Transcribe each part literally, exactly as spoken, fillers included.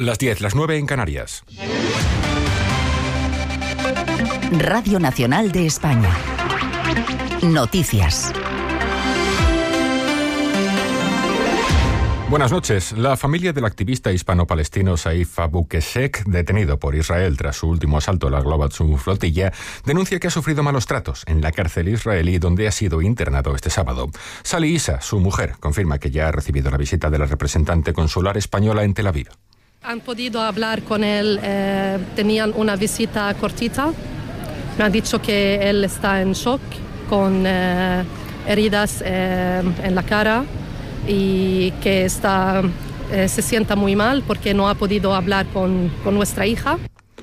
Las diez, las nueve en Canarias. Radio Nacional de España. Noticias. Buenas noches. La familia del activista hispano-palestino Saif Abu Qashek, detenido por Israel tras su último asalto a la Globalstum flotilla, denuncia que ha sufrido malos tratos en la cárcel israelí donde ha sido internado este sábado. Sally Issa, su mujer, confirma que ya ha recibido la visita de la representante consular española en Tel Aviv. Han podido hablar con él, eh, tenían una visita cortita. Me ha dicho que él está en shock, con eh, heridas eh, en la cara, y que está, eh, se sienta muy mal porque no ha podido hablar con, con nuestra hija.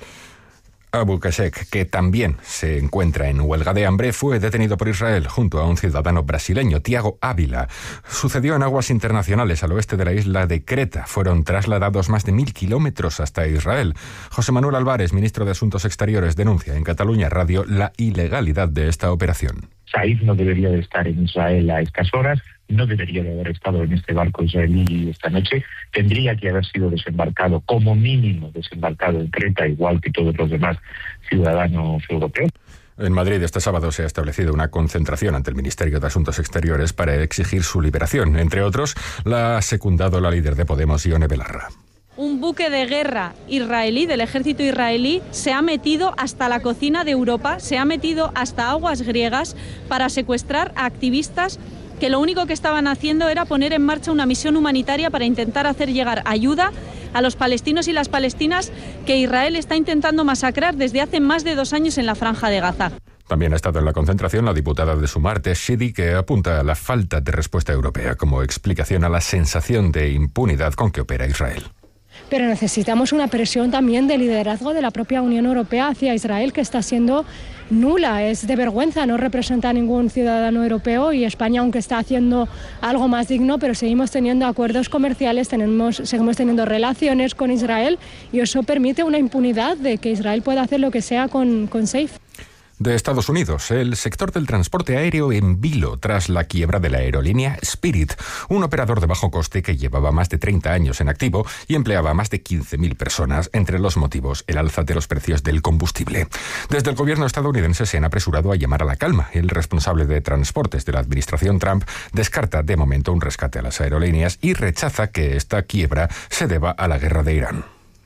Abu Qashek, que también se encuentra en huelga de hambre, fue detenido por Israel junto a un ciudadano brasileño, Tiago Ávila. Sucedió en aguas internacionales al oeste de la isla de Creta. Fueron trasladados más de mil kilómetros hasta Israel. José Manuel Álvarez, ministro de Asuntos Exteriores, denuncia en Cataluña Radio la ilegalidad de esta operación. Saif no debería de estar en Israel a estas horas, no debería de haber estado en este barco israelí esta noche, tendría que haber sido desembarcado, como mínimo desembarcado en Creta, igual que todos los demás ciudadanos europeos. En Madrid este sábado se ha establecido una concentración ante el Ministerio de Asuntos Exteriores para exigir su liberación. Entre otros, la ha secundado la líder de Podemos, Ione Belarra. Un buque de guerra israelí, del ejército israelí, se ha metido hasta la cocina de Europa, se ha metido hasta aguas griegas para secuestrar a activistas que lo único que estaban haciendo era poner en marcha una misión humanitaria para intentar hacer llegar ayuda a los palestinos y las palestinas que Israel está intentando masacrar desde hace más de dos años en la Franja de Gaza. También ha estado en la concentración la diputada de Sumar, Tess Shidi, que apunta a la falta de respuesta europea como explicación a la sensación de impunidad con que opera Israel. Pero necesitamos una presión también de liderazgo de la propia Unión Europea hacia Israel, que está siendo nula, es de vergüenza, no representa a ningún ciudadano europeo, y España, aunque está haciendo algo más digno, pero seguimos teniendo acuerdos comerciales, tenemos, seguimos teniendo relaciones con Israel, y eso permite una impunidad de que Israel pueda hacer lo que sea con, con Saif. De Estados Unidos, el sector del transporte aéreo en vilo tras la quiebra de la aerolínea Spirit, un operador de bajo coste que llevaba más de treinta años en activo y empleaba a más de quince mil personas, entre los motivos el alza de los precios del combustible. Desde el gobierno estadounidense se han apresurado a llamar a la calma. El responsable de transportes de la administración Trump descarta de momento un rescate a las aerolíneas y rechaza que esta quiebra se deba a la guerra de Irán.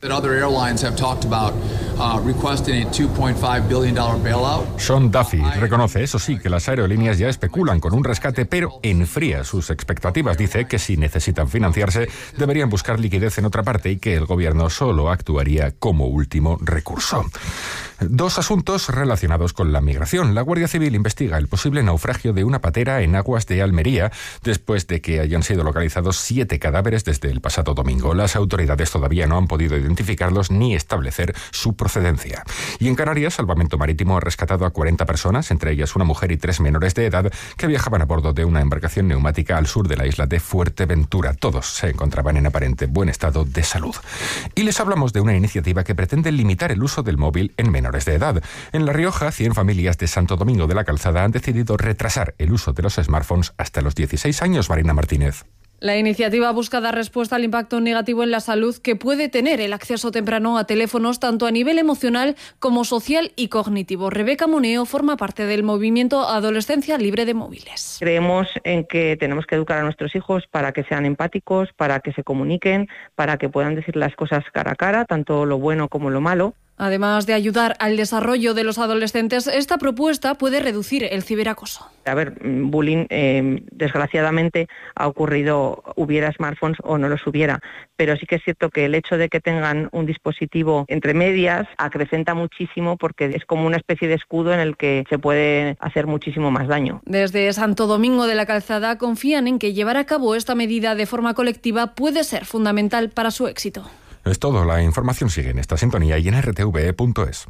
Sean Duffy reconoce, eso sí, que las aerolíneas ya especulan con un rescate, pero enfría sus expectativas. Dice que si necesitan financiarse, deberían buscar liquidez en otra parte y que el gobierno solo actuaría como último recurso. Dos asuntos relacionados con la migración. La Guardia Civil investiga el posible naufragio de una patera en aguas de Almería después de que hayan sido localizados siete cadáveres desde el pasado domingo. Las autoridades todavía no han podido identificarlos ni establecer su procedencia. Y en Canarias, Salvamento Marítimo ha rescatado a cuarenta personas, entre ellas una mujer y tres menores de edad, que viajaban a bordo de una embarcación neumática al sur de la isla de Fuerteventura. Todos se encontraban en aparente buen estado de salud. Y les hablamos de una iniciativa que pretende limitar el uso del móvil en menores de edad. En La Rioja, cien familias de Santo Domingo de la Calzada han decidido retrasar el uso de los smartphones hasta los dieciséis años. Marina Martínez. La iniciativa busca dar respuesta al impacto negativo en la salud que puede tener el acceso temprano a teléfonos, tanto a nivel emocional como social y cognitivo. Rebeca Moneo forma parte del movimiento Adolescencia Libre de Móviles. Creemos en que tenemos que educar a nuestros hijos para que sean empáticos, para que se comuniquen, para que puedan decir las cosas cara a cara, tanto lo bueno como lo malo. Además de ayudar al desarrollo de los adolescentes, esta propuesta puede reducir el ciberacoso. A ver, bullying eh, desgraciadamente ha ocurrido, hubiera smartphones o no los hubiera, pero sí que es cierto que el hecho de que tengan un dispositivo entre medias acrecenta muchísimo porque es como una especie de escudo en el que se puede hacer muchísimo más daño. Desde Santo Domingo de la Calzada confían en que llevar a cabo esta medida de forma colectiva puede ser fundamental para su éxito. Es todo. La información sigue en esta sintonía y en r t v punto es.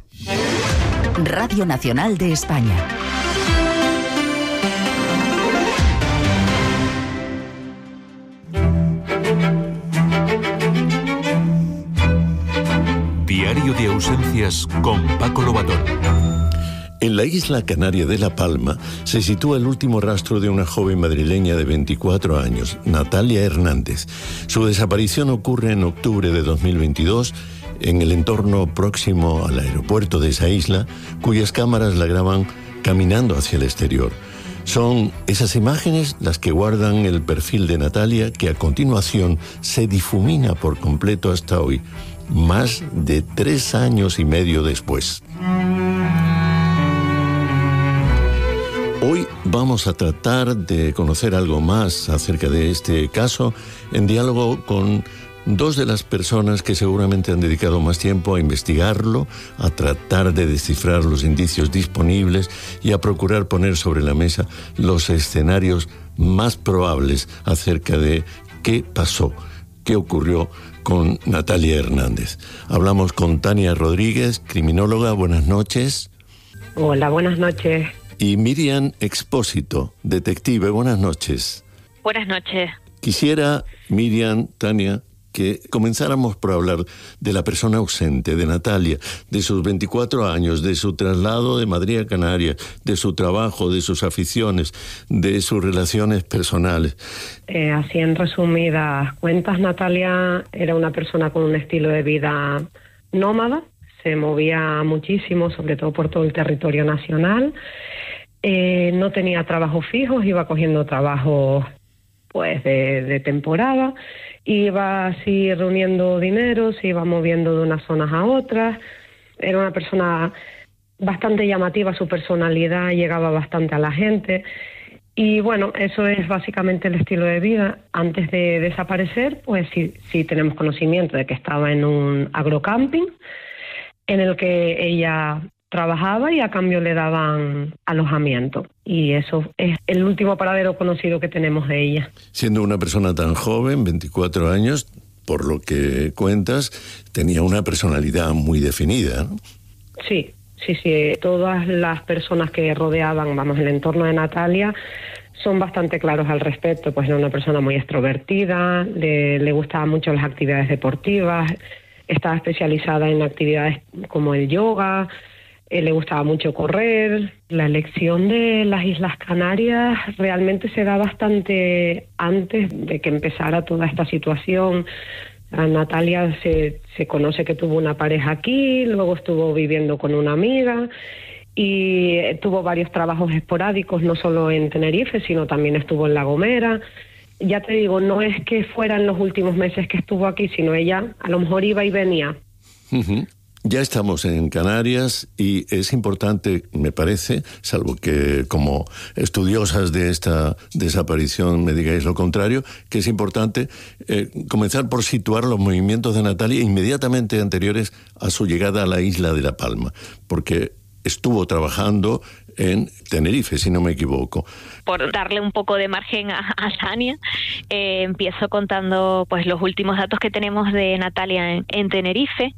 Radio Nacional de España. Diario de ausencias con Paco Lobatón. En la isla canaria de La Palma se sitúa el último rastro de una joven madrileña de veinticuatro años, Natalia Hernández. Su desaparición ocurre en octubre de dos mil veintidós en el entorno próximo al aeropuerto de esa isla, cuyas cámaras la graban caminando hacia el exterior. Son esas imágenes las que guardan el perfil de Natalia, que a continuación se difumina por completo hasta hoy, más de tres años y medio después. Hoy vamos a tratar de conocer algo más acerca de este caso en diálogo con dos de las personas que seguramente han dedicado más tiempo a investigarlo, a tratar de descifrar los indicios disponibles y a procurar poner sobre la mesa los escenarios más probables acerca de qué pasó, qué ocurrió con Natalia Hernández. Hablamos con Tania Rodríguez, criminóloga. Buenas noches. Hola, buenas noches. Y Miriam Expósito, detective. Buenas noches. Buenas noches. Quisiera, Miriam, Tania, que comenzáramos por hablar de la persona ausente, de Natalia, de sus veinticuatro años, de su traslado de Madrid a Canarias, de su trabajo, de sus aficiones, de sus relaciones personales. Eh, así en resumidas cuentas, Natalia era una persona con un estilo de vida nómada, se movía muchísimo, sobre todo por todo el territorio nacional, eh, no tenía trabajos fijos, iba cogiendo trabajos pues de, de temporada, iba así reuniendo dinero, se iba moviendo de unas zonas a otras. Era una persona bastante llamativa, su personalidad llegaba bastante a la gente. Y bueno, eso es básicamente el estilo de vida. Antes de desaparecer, pues sí, sí tenemos conocimiento de que estaba en un agrocamping en el que ella trabajaba y a cambio le daban alojamiento. Y eso es el último paradero conocido que tenemos de ella. Siendo una persona tan joven, veinticuatro años, por lo que cuentas, tenía una personalidad muy definida, ¿no? Sí, sí, sí. Todas las personas que rodeaban, vamos, el entorno de Natalia son bastante claros al respecto. Pues era una persona muy extrovertida, le, le gustaban mucho las actividades deportivas, estaba especializada en actividades como el yoga, eh, le gustaba mucho correr. La elección de las Islas Canarias realmente se da bastante antes de que empezara toda esta situación. A Natalia se, se conoce que tuvo una pareja aquí, luego estuvo viviendo con una amiga y tuvo varios trabajos esporádicos, no solo en Tenerife, sino también estuvo en La Gomera. Ya te digo, no es que fueran los últimos meses que estuvo aquí, sino ella a lo mejor iba y venía. Uh-huh. Ya estamos en Canarias y es importante, me parece, salvo que como estudiosas de esta desaparición me digáis lo contrario, que es importante eh, comenzar por situar los movimientos de Natalia inmediatamente anteriores a su llegada a la isla de La Palma, porque estuvo trabajando en Tenerife, si no me equivoco. Por darle un poco de margen a, a Tania, eh, empiezo contando pues los últimos datos que tenemos de Natalia en, en Tenerife.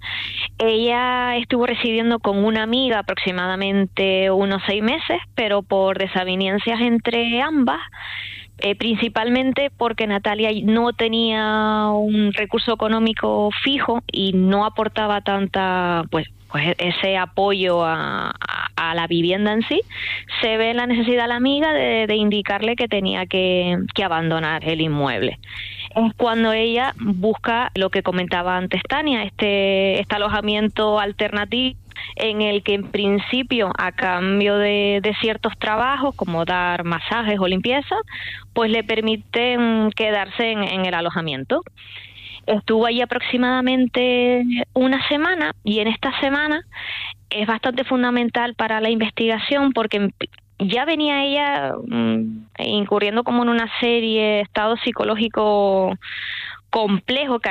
Ella estuvo residiendo con una amiga aproximadamente unos seis meses, pero por desavenencias entre ambas, eh, principalmente porque Natalia no tenía un recurso económico fijo y no aportaba tanta pues pues ese apoyo a, a, a la vivienda en sí, se ve la necesidad a la amiga de, de indicarle que tenía que, que abandonar el inmueble. Es cuando ella busca lo que comentaba antes Tania, este, este alojamiento alternativo en el que en principio a cambio de, de ciertos trabajos como dar masajes o limpieza, pues le permiten quedarse en, en el alojamiento. Estuvo allí aproximadamente una semana y en esta semana es bastante fundamental para la investigación porque ya venía ella mmm, incurriendo como en una serie de estado psicológico complejo que